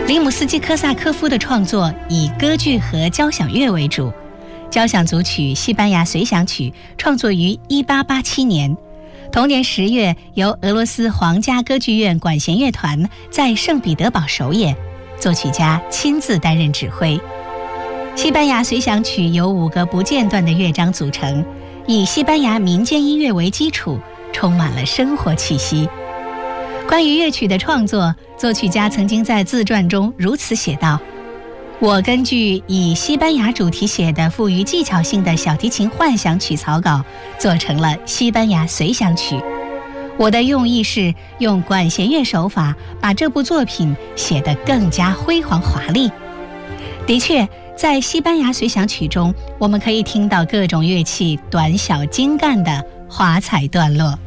里姆斯基科萨科夫的创作以歌剧和交响乐为主，交响组曲《西班牙随想曲》创作于1887年，同年10月由俄罗斯皇家歌剧院管弦乐团在圣彼得堡首演，作曲家亲自担任指挥。西班牙随想曲由5个不间断的乐章组成，以西班牙民间音乐为基础，充满了生活气息。关于乐曲的创作，作曲家曾经在自传中如此写道：我根据以西班牙主题写的富于技巧性的小提琴幻想曲草稿，做成了西班牙随想曲。我的用意是用管弦乐手法把这部作品写得更加辉煌华丽。的确，在西班牙随想曲中，我们可以听到各种乐器短小精干的华彩段落。